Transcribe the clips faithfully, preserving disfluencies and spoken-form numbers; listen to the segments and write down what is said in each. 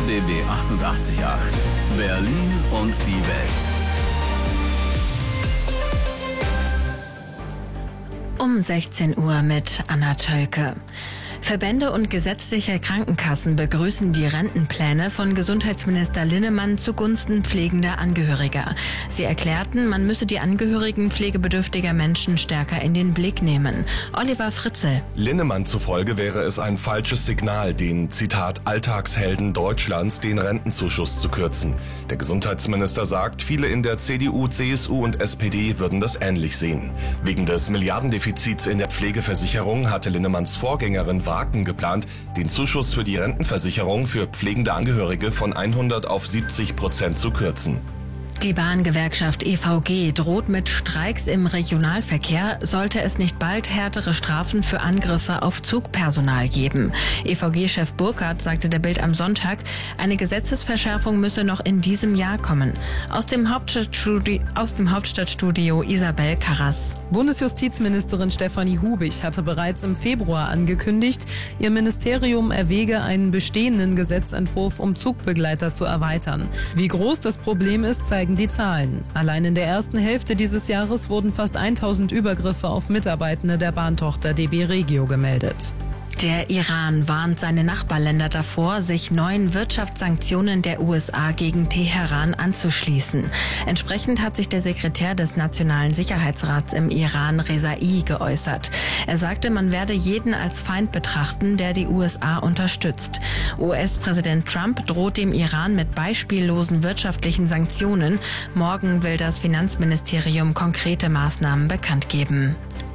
D B achtundachtzig Komma acht. Berlin und die Welt. Um sechzehn Uhr mit Anna Tölke. Verbände und gesetzliche Krankenkassen begrüßen die Rentenpläne von Gesundheitsminister Linnemann zugunsten pflegender Angehöriger. Sie erklärten, man müsse die Angehörigen pflegebedürftiger Menschen stärker in den Blick nehmen. Oliver Fritzl. Linnemann zufolge wäre es ein falsches Signal, den, Zitat, Alltagshelden Deutschlands den Rentenzuschuss zu kürzen. Der Gesundheitsminister sagt, viele in der C D U, C S U und S P D würden das ähnlich sehen. Wegen des Milliardendefizits in der Pflegeversicherung hatte Linnemanns Vorgängerin Wagen geplant, den Zuschuss für die Rentenversicherung für pflegende Angehörige von hundert auf siebzig Prozent zu kürzen. Die Bahngewerkschaft E V G droht mit Streiks im Regionalverkehr, sollte es nicht bald härtere Strafen für Angriffe auf Zugpersonal geben. E V G-Chef Burkhardt sagte der Bild am Sonntag, eine Gesetzesverschärfung müsse noch in diesem Jahr kommen. Aus dem Hauptstadtstudio, aus dem Hauptstadtstudio Isabel Karras. Bundesjustizministerin Stefanie Hubig hatte bereits im Februar angekündigt, ihr Ministerium erwäge einen bestehenden Gesetzentwurf, um Zugbegleiter zu erweitern. Wie groß das Problem ist, zeigen die Zahlen. Allein in der ersten Hälfte dieses Jahres wurden fast tausend Übergriffe auf Mitarbeitende der Bahntochter D B Regio gemeldet. Der Iran warnt seine Nachbarländer davor, sich neuen Wirtschaftssanktionen der U S A gegen Teheran anzuschließen. Entsprechend hat sich der Sekretär des Nationalen Sicherheitsrats im Iran, Rezai, geäußert. Er sagte, man werde jeden als Feind betrachten, der die U S A unterstützt. U S-Präsident Trump droht dem Iran mit beispiellosen wirtschaftlichen Sanktionen. Morgen will das Finanzministerium konkrete Maßnahmen bekannt geben.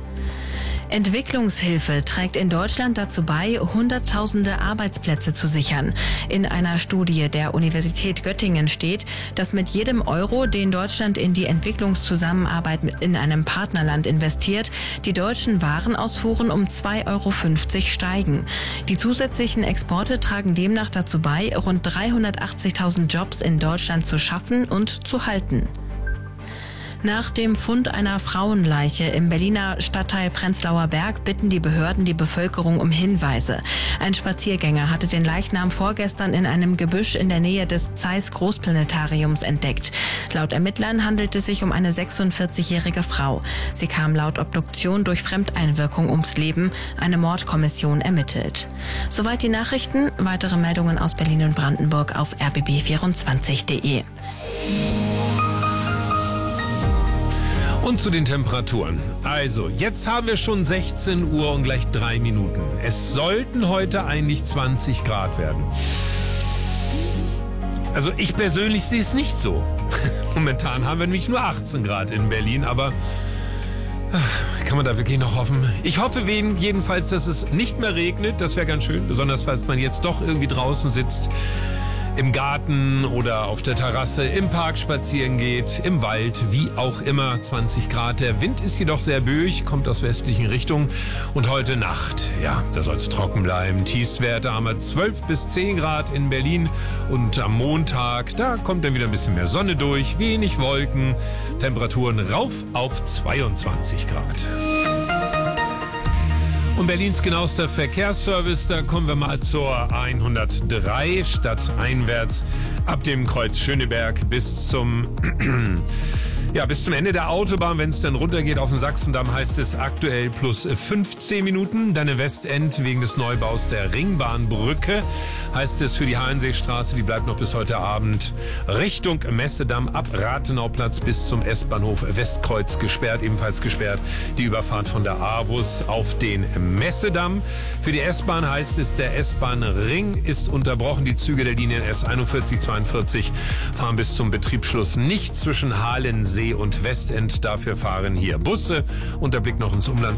Entwicklungshilfe trägt in Deutschland dazu bei, Hunderttausende Arbeitsplätze zu sichern. In einer Studie der Universität Göttingen steht, dass mit jedem Euro, den Deutschland in die Entwicklungszusammenarbeit in einem Partnerland investiert, die deutschen Warenausfuhren um zwei Euro fünfzig steigen. Die zusätzlichen Exporte tragen demnach dazu bei, rund dreihundertachtzigtausend Jobs in Deutschland zu schaffen und zu halten. Nach dem Fund einer Frauenleiche im Berliner Stadtteil Prenzlauer Berg bitten die Behörden die Bevölkerung um Hinweise. Ein Spaziergänger hatte den Leichnam vorgestern in einem Gebüsch in der Nähe des Zeiss Großplanetariums entdeckt. Laut Ermittlern handelt es sich um eine sechsundvierzigjährige Frau. Sie kam laut Obduktion durch Fremdeinwirkung ums Leben. Eine Mordkommission ermittelt. Soweit die Nachrichten. Weitere Meldungen aus Berlin und Brandenburg auf r b b vierundzwanzig punkt de. Und zu den Temperaturen. Also, jetzt haben wir schon sechzehn Uhr und gleich drei Minuten. Es sollten heute eigentlich zwanzig Grad werden. Also ich persönlich sehe es nicht so. Momentan haben wir nämlich nur achtzehn Grad in Berlin, aber kann man da wirklich noch hoffen? Ich hoffe jedenfalls, dass es nicht mehr regnet. Das wäre ganz schön, besonders falls man jetzt doch irgendwie draußen sitzt. Im Garten oder auf der Terrasse, im Park spazieren geht, im Wald, wie auch immer, zwanzig Grad. Der Wind ist jedoch sehr böig, kommt aus westlichen Richtungen. Und heute Nacht, ja, da soll es trocken bleiben. Tiefstwerte haben wir zwölf bis zehn Grad in Berlin. Und am Montag, da kommt dann wieder ein bisschen mehr Sonne durch, wenig Wolken, Temperaturen rauf auf zweiundzwanzig Grad. Und Berlins genauester Verkehrsservice, da kommen wir mal zur hundertdrei stadteinwärts ab dem Kreuz Schöneberg bis zum ja, bis zum Ende der Autobahn. Wenn es dann runtergeht auf den Sachsendamm, heißt es aktuell plus fünfzehn Minuten. Dann im Westend wegen des Neubaus der Ringbahnbrücke heißt es für die Hahnseestraße, die bleibt noch bis heute Abend Richtung Messedamm ab Rathenauplatz bis zum S-Bahnhof Westkreuz gesperrt, ebenfalls gesperrt die Überfahrt von der AWUS auf den Messedamm. Für die S-Bahn heißt es, der S-Bahn-Ring ist unterbrochen. Die Züge der Linien S einundvierzig zweiundvierzig fahren bis zum Betriebsschluss nicht zwischen Halensee und Westend. Dafür fahren hier Busse. Und der Blick noch ins Umland.